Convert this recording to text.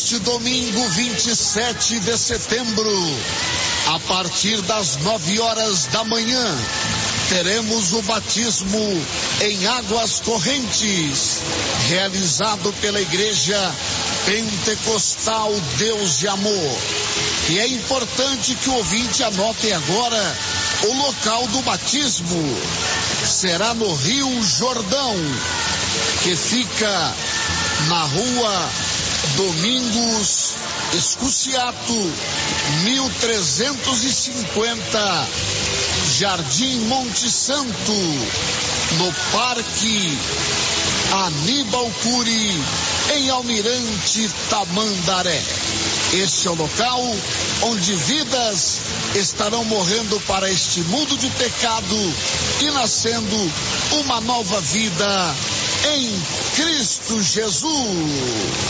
Neste domingo 27 de setembro, a partir das 9 horas da manhã, teremos o batismo em águas correntes, realizado pela Igreja Pentecostal Deus de Amor. E é importante que o ouvinte anote agora o local do batismo. Será no Rio Jordão, que fica na rua Domingos Escuciato, 1350, Jardim Monte Santo, no Parque Aníbal Cury, em Almirante Tamandaré. Este é o local onde vidas estarão morrendo para este mundo de pecado e nascendo uma nova vida em Cristo Jesus.